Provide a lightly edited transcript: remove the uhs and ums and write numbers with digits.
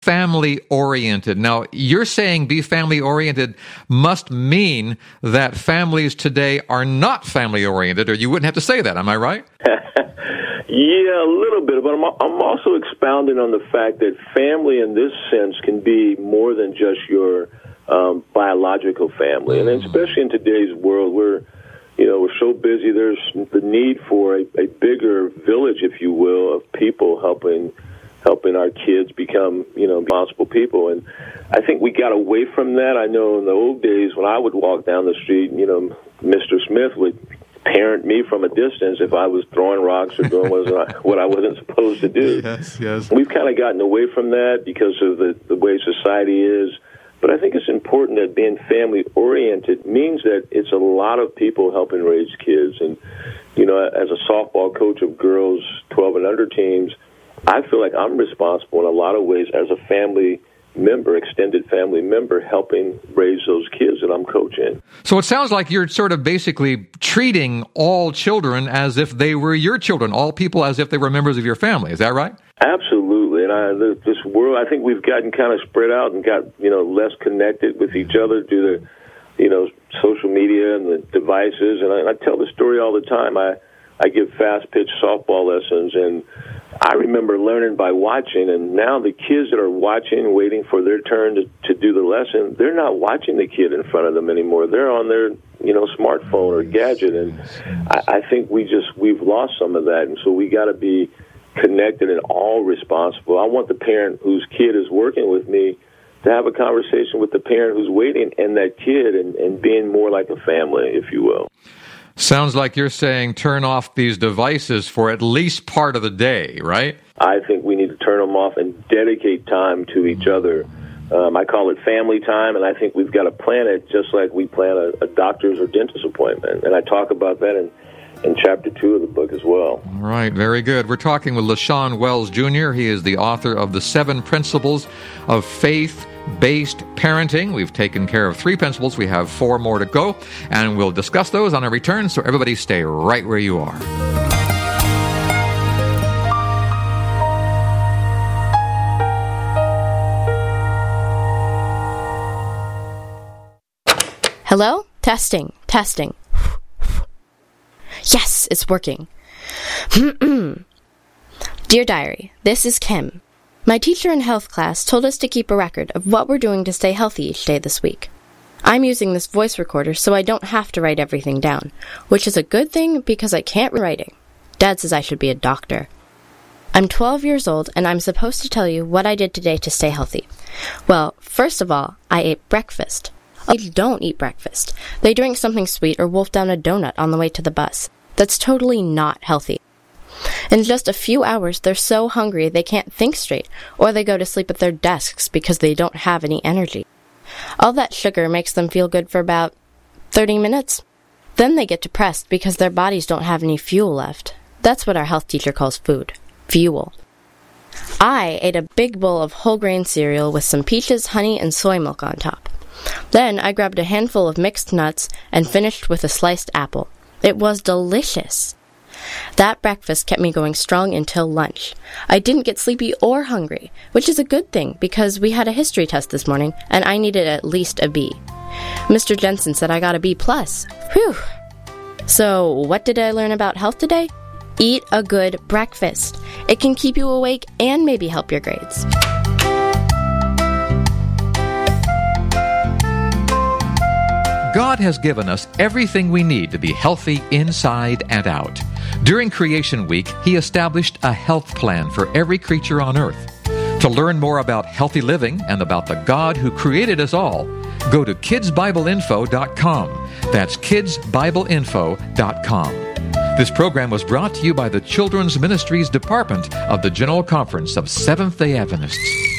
family-oriented. Now, you're saying be family-oriented must mean that families today are not family-oriented, or you wouldn't have to say that. Am I right? Yeah, a little bit, but I'm also expounding on the fact that family in this sense can be more than just your biological family. And especially in today's world, we're so busy, there's the need for a bigger village, if you will, of people helping our kids become, responsible people. And I think we got away from that. I know in the old days when I would walk down the street, Mr. Smith would parent me from a distance if I was throwing rocks or doing what I wasn't supposed to do. Yes. We've kind of gotten away from that because of the way society is. But I think it's important that being family-oriented means that it's a lot of people helping raise kids. And, as a softball coach of girls 12 and under teams, I feel like I'm responsible in a lot of ways as a family member, extended family member, helping raise those kids that I'm coaching. So it sounds like you're sort of basically treating all children as if they were your children, all people as if they were members of your family. Is that right? Absolutely. And this world, I think we've gotten kind of spread out and got, less connected with each other due to, social media and the devices. And I tell the story all the time. I give fast-pitch softball lessons, and I remember learning by watching, and now the kids that are watching, waiting for their turn to do the lesson, they're not watching the kid in front of them anymore. They're on their, smartphone or gadget, and I think we've lost some of that, and so we got to be connected and all responsible. I want the parent whose kid is working with me to have a conversation with the parent who's waiting and that kid and being more like a family, if you will. Sounds like you're saying turn off these devices for at least part of the day, right? I think we need to turn them off and dedicate time to each other. I call it family time, and I think we've got to plan it just like we plan a doctor's or dentist appointment. And I talk about that in Chapter 2 of the book as well. All right, very good. We're talking with LaShawn Wells Jr. He is the author of The 7 Principles of Faith-Based Parenting. We've taken care of 3 principles. We have 4 more to go, and we'll discuss those on our return, so everybody stay right where you are. Hello? Testing. Yes, it's working. Dear Diary, this is Kim. My teacher in health class told us to keep a record of what we're doing to stay healthy each day this week. I'm using this voice recorder so I don't have to write everything down, which is a good thing because I can't read writing. Dad says I should be a doctor. I'm 12 years old and I'm supposed to tell you what I did today to stay healthy. Well, first of all, I ate breakfast. Kids don't eat breakfast. They drink something sweet or wolf down a donut on the way to the bus. That's totally not healthy. In just a few hours, they're so hungry they can't think straight, or they go to sleep at their desks because they don't have any energy. All that sugar makes them feel good for about 30 minutes. Then they get depressed because their bodies don't have any fuel left. That's what our health teacher calls food. Fuel. I ate a big bowl of whole grain cereal with some peaches, honey, and soy milk on top. Then I grabbed a handful of mixed nuts and finished with a sliced apple. It was delicious. That breakfast kept me going strong until lunch. I didn't get sleepy or hungry, which is a good thing because we had a history test this morning and I needed at least a B. Mr. Jensen said I got a B+. Whew! So, what did I learn about health today? Eat a good breakfast. It can keep you awake and maybe help your grades. God has given us everything we need to be healthy inside and out. During Creation Week, He established a health plan for every creature on earth. To learn more about healthy living and about the God who created us all, go to kidsbibleinfo.com. That's kidsbibleinfo.com. This program was brought to you by the Children's Ministries Department of the General Conference of Seventh-day Adventists.